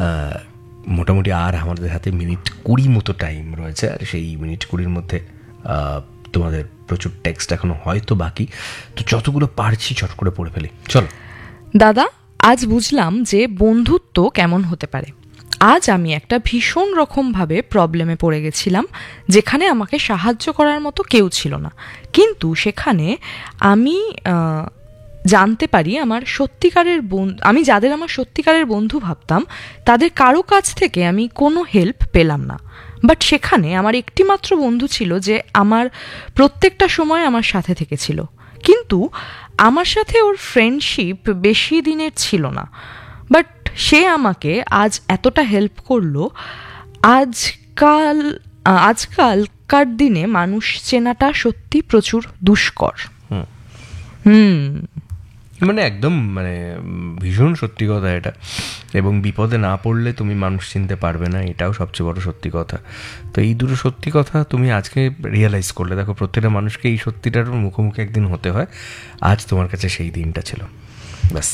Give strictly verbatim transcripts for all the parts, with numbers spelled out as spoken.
মোটামুটি আর আমাদের হাতে মিনিট কুড়ি মতো টাইম রয়েছে, আর সেই মিনিট কুড়ির মধ্যে তোমাদের প্রচুর টেক্সট এখনো হয়তো বাকি, তো যতগুলো পারছি চট করে পড়ে ফেলি। চলো দাদা, আজ বুঝলাম যে বন্ধুত্ব কেমন হতে পারে। আজ আমি একটা ভীষণ রকমভাবে প্রবলেমে পড়ে গেছিলাম, যেখানে আমাকে সাহায্য করার মতো কেউ ছিল না, কিন্তু সেখানে আমি জানতে পারি আমার সত্যিকারের বন্ধু, আমি যাদের আমার সত্যিকারের বন্ধু ভাবতাম তাদের কারো কাছ থেকে আমি কোনো হেল্প পেলাম না। বাট সেখানে আমার একটিমাত্র বন্ধু ছিল যে আমার প্রত্যেকটা সময় আমার সাথে থেকেছিল, কিন্তু আমার সাথে ওর ফ্রেন্ডশিপ বেশি দিনের ছিল না। বাট সে আমাকে আজ এতটা হেল্প করলো। আজকাল আজকালকার দিনে মানুষ চেনাটা সত্যি প্রচুর দুষ্কর। হুম মানে একদম মানে ভীষণ সত্যি কথা এটা, এবং বিপদে না পড়লে তুমি মানুষ চিনতে পারবে না, এটাও সবচেয়ে বড় সত্যি কথা। তো এই দুটো সত্যি কথা তুমি আজকে রিয়েলাইজ করলে। দেখো, প্রত্যেকটা মানুষকে এই সত্যিটার মুখোমুখি একদিন হতে হয়, আজ তোমার কাছে সেই দিনটা ছিল, ব্যাস।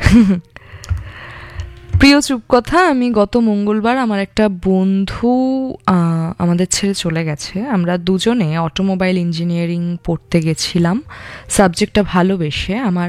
প্রিয় চুপকথা, আমি গত মঙ্গলবার আমার একটা বন্ধু আমাদের ছেড়ে চলে গেছে। আমরা দুজনে অটোমোবাইল ইঞ্জিনিয়ারিং পড়তে গেছিলাম, সাবজেক্টটা ভালোবেসে। আমার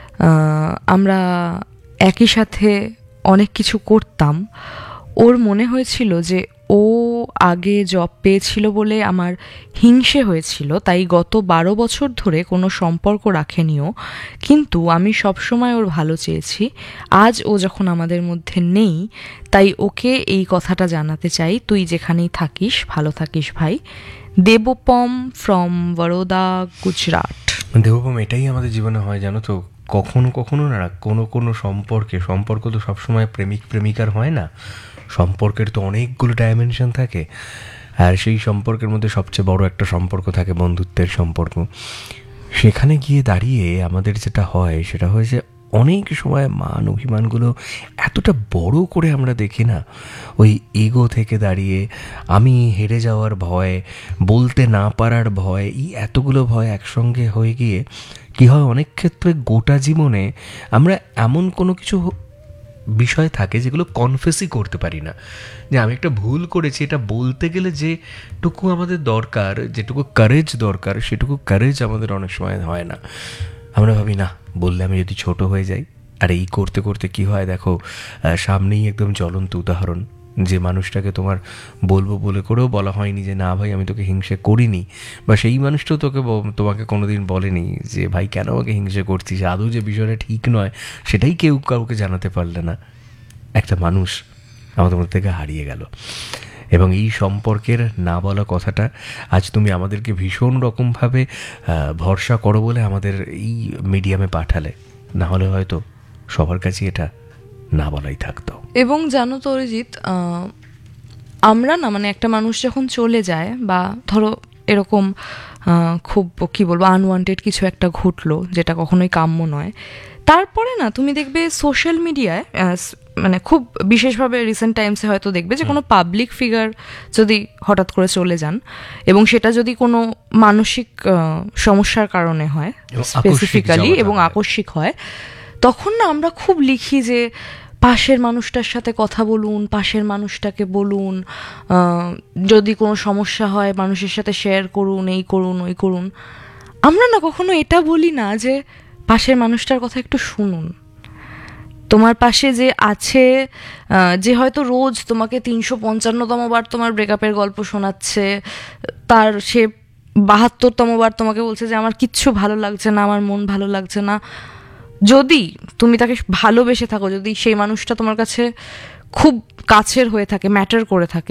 আমরা একই সাথে অনেক কিছু করতাম। ওর মনে হয়েছিল যে ও আগে জব পেয়েছিল বলে আমার হিংসে হয়েছিল, তাই গত বারো বছর ধরে কোনো সম্পর্ক রাখেনিও, কিন্তু আমি সবসময় ওর ভালো চেয়েছি। আজ ও যখন আমাদের মধ্যে নেই, তাই ওকে এই কথাটা জানাতে চাই, তুই যেখানেই থাকিস ভালো থাকিস ভাই। দেবপম ফ্রম বরোদা, গুজরাট। দেবপম, এটাই আমাদের জীবনে হয় জানো তো, কখনো কখনো না কোনো কোনো সম্পর্কে, সম্পর্ক তো সবসময় প্রেমিক প্রেমিকার হয় না, সম্পর্কের তো অনেকগুলো ডাইমেনশন থাকে, আর সেই সম্পর্কের মধ্যে সবচেয়ে বড় একটা সম্পর্ক থাকে বন্ধুত্বের সম্পর্ক। সেখানে গিয়ে দাঁড়িয়ে আমাদের যেটা হয় সেটা হয়েছে অনেক সময় মান অভিমানগুলো এতটা বড় করে আমরা দেখি না, ওই ইগো থেকে দাঁড়িয়ে আমি হেরে যাওয়ার ভয়, বলতে না পারার ভয়, এই এতগুলো ভয় একসঙ্গে হয়ে গিয়ে কী হয়, অনেক ক্ষেত্রে গোটা জীবনে আমরা এমন কোনো কিছু বিষয় থাকে যেগুলো কনফেসই করতে পারি না, যে আমি একটা ভুল করেছি, এটা বলতে গেলে যেটুকু আমাদের দরকার, যেটুকু কারেজ দরকার, সেটুকু কারেজ আমাদের অনেক সময় হয় না। আমরা ভাবি না, বললে আমি যদি ছোট হয়ে যাই। আর এই করতে করতে কি হয় দেখো, সামনেই একদম জ্বলন্ত উদাহরণ, যে মানুষটাকে তোমার বলবো বলে করেও বলা হয়নি যে না ভাই আমি তোকে হিংসে করিনি, বা সেই মানুষটাও তোকে তোমাকে কোনোদিন বলেনি যে ভাই কেন আমাকে হিংসে করছিস, আদৌ যে বিষয়টা ঠিক নয় সেটাই কেউ কাউকে জানাতে পারলে না। একটা মানুষ আমাদের মধ্যে থেকে হারিয়ে গেল, এবং এই সম্পর্কের না বলা কথাটা আজ তুমি আমাদেরকে ভীষণ রকমভাবে ভরসা করো বলে আমাদের এই মিডিয়ামে পাঠালে, না হলে হয়তো সবার কাছে এটা না বলাই থাকতো। এবং জানো তো অরিজিৎ, আমরা না মানে একটা মানুষ যখন চলে যায়, বা ধরো এরকম খুব কী বলবো আনওয়ান্টেড কিছু একটা ঘটলো যেটা কখনোই কাম্য নয়, তারপরে না তুমি দেখবে সোশ্যাল মিডিয়ায়, মানে খুব বিশেষভাবে রিসেন্ট টাইমসে হয়তো দেখবে যে কোনো পাবলিক ফিগার যদি হঠাৎ করে চলে যান, এবং সেটা যদি কোনো মানসিক সমস্যার কারণে হয় স্পেসিফিক্যালি এবং আকস্মিক হয়, তখন না আমরা খুব লিখি যে পাশের মানুষটার সাথে কথা বলুন, পাশের মানুষটাকে বলুন, যদি কোনো সমস্যা হয় মানুষের সাথে শেয়ার করুন, এই করুন ওই করুন। আমরা না কখনো এটা বলি না যে পাশের মানুষটার কথা একটু শুনুন। তোমার পাশে যে আছে, যে হয়তো রোজ তোমাকে তিনশো পঞ্চান্নতম বার তোমার ব্রেকআপের গল্প শোনাচ্ছে, তার সে বাহাত্তরতম বার তোমাকে বলছে যে আমার কিচ্ছু ভালো লাগছে না, আমার মন ভালো লাগছে না, যদি তুমি তাকে ভালোবেসে থাকো, যদি সেই মানুষটা তোমার কাছে খুব কাছের হয়ে থাকে, ম্যাটার করে থাকে,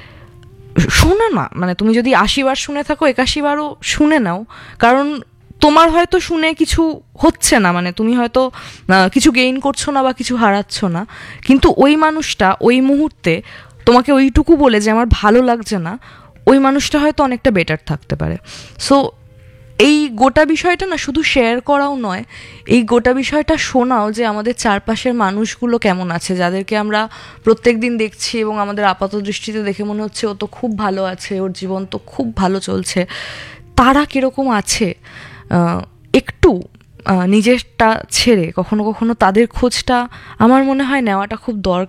শোনো না। মানে তুমি যদি আশি বার শুনে থাকো, একাশি বারও শুনে নাও, কারণ তোমার হয়তো শুনে কিছু হচ্ছে না, মানে তুমি হয়তো কিছু গেইন করছো না বা কিছু হারাচ্ছ না, কিন্তু ওই মানুষটা ওই মুহূর্তে তোমাকে ওইটুকু বলে যে আমার ভালো লাগছে না, ওই মানুষটা হয়তো অনেকটা বেটার থাকতে পারে। সো এই গোটা বিষয়টা না শুধু শেয়ার করাও নয়, এই গোটা বিষয়টা শোনাও যে আমাদের চারপাশের মানুষগুলো কেমন আছে, যাদেরকে আমরা প্রত্যেক দিন দেখছি এবং আমাদের আপাত দৃষ্টিতে দেখে মনে হচ্ছে ও তো খুব ভালো আছে, ওর জীবন তো খুব ভালো চলছে, তারা কীরকম আছে। একটু নিজেরটা ছেড়ে কখনো কখনো তাদের খোঁজটা আমার মনে হয় নেওয়াটা খুব দরকার।